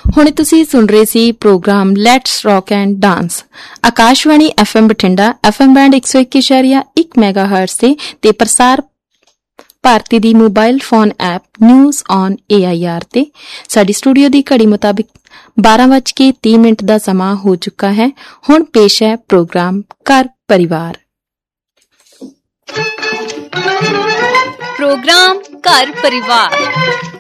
ਹੁਣ ਤੁਸੀਂ ਸੁਣ ਰਹੇ ਸੀ programme let's rock and dance. Akashvani FM Bathinda FM band 101.1 ਮੈਗਾਹਰਟਜ਼ ਤੇ ਪ੍ਰਸਾਰ ਭਾਰਤੀ ਦੀ mobile phone app news on AIR ਤੇ। ਸਾਡੀ ਸਟੂਡੀਓ ਦੀ ਘੜੀ ਮੁਤਾਬਿਕ 12:30 ਦਾ ਸਮਾਂ ਹੋ ਚੁੱਕਾ ਹੈ। ਹੁਣ ਪੇਸ਼ ਹੈ ਪ੍ਰੋਗਰਾਮ ਘਰ ਪਰਿਵਾਰ। ਪ੍ਰੋਗਰਾਮ ਘਰ ਪਰਿਵਾਰ